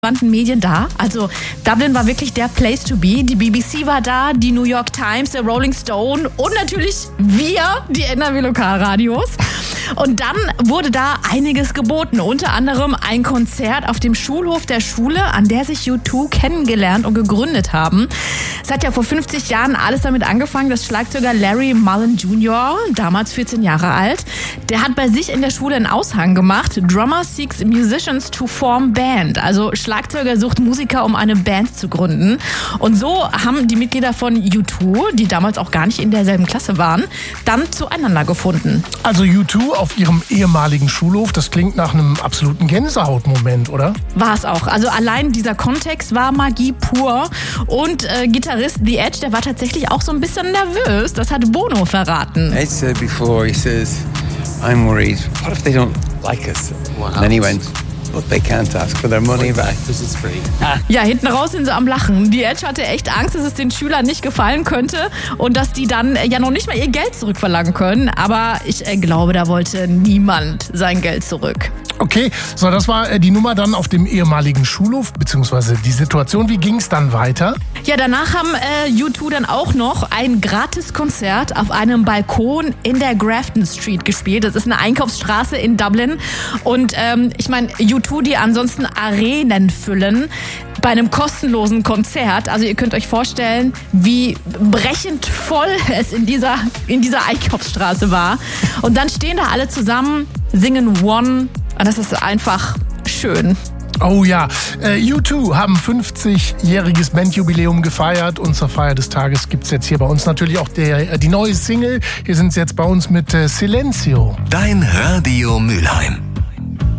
Medien da. Also Dublin war wirklich der Place to be. Die BBC war da, die New York Times, der Rolling Stone und natürlich wir, die NRW Lokalradios. Und dann wurde da einiges geboten. Unter anderem ein Konzert auf dem Schulhof der Schule, an der sich U2 kennengelernt und gegründet haben. Es hat ja vor 50 Jahren alles damit angefangen, dass Schlagzeuger Larry Mullen Jr., damals 14 Jahre alt, der hat bei sich in der Schule einen Aushang gemacht. Drummer seeks musicians to form band. Also Schlagzeuger sucht Musiker, um eine Band zu gründen. Und so haben die Mitglieder von U2, die damals auch gar nicht in derselben Klasse waren, dann zueinander gefunden. Also U2 auf ihrem ehemaligen Schulhof, das klingt nach einem absoluten Gänsehautmoment, oder? War es auch. Also allein dieser Kontext war Magie pur. Und Gitarrist The Edge, der war tatsächlich auch so ein bisschen nervös. Das hat Bono verraten. Ed said before, he says, I'm worried, what if they don't like us? And then he went, but they can't ask for their money back. This is free. Ja, hinten raus sind sie am Lachen. Die Edge hatte echt Angst, dass es den Schülern nicht gefallen könnte und dass die dann ja noch nicht mal ihr Geld zurückverlangen können. Aber ich glaube, da wollte niemand sein Geld zurück. Okay, so das war die Nummer dann auf dem ehemaligen Schulhof, beziehungsweise die Situation. Wie ging es dann weiter? Ja, danach haben U2 dann auch noch ein Gratiskonzert auf einem Balkon in der Grafton Street gespielt. Das ist eine Einkaufsstraße in Dublin. Und ich meine, U2, die ansonsten Arenen füllen, bei einem kostenlosen Konzert. Also ihr könnt euch vorstellen, wie brechend voll es in dieser Einkaufsstraße war. Und dann stehen da alle zusammen, singen One. Und das ist einfach schön. Oh ja, U2 haben 50-jähriges Bandjubiläum gefeiert und zur Feier des Tages gibt es jetzt hier bei uns natürlich auch die neue Single. Hier sind sie jetzt bei uns mit Silencio. Dein Radio Mülheim.